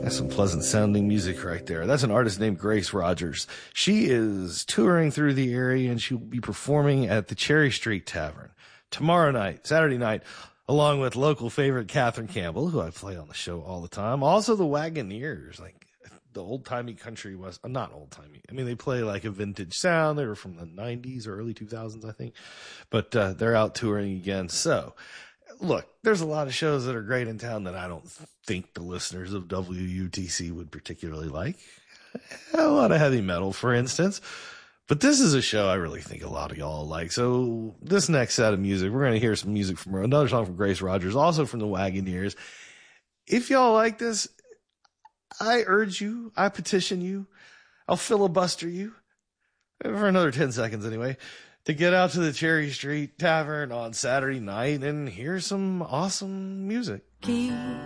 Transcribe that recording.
That's some pleasant sounding music right there. That's an artist named Grace Rogers. She is touring through the area and she'll be performing at the Cherry Street Tavern tomorrow night, Saturday night, along with local favorite Catherine Campbell, who I play on the show all the time. Also the Wagoneers, like the old-timey country was, not old-timey. I mean, they play like a vintage sound. They were from the 90s or early 2000s, I think. But they're out touring again. So, look, there's a lot of shows that are great in town that I don't think the listeners of WUTC would particularly like. A lot of heavy metal, for instance. But this is a show I really think a lot of y'all like. So this next set of music, we're going to hear some music from another song from Grace Rogers, also from the Wagoneers. If y'all like this, I urge you, I petition you, I'll filibuster you for another 10 seconds anyway, to get out to the Cherry Street Tavern on Saturday night and hear some awesome music.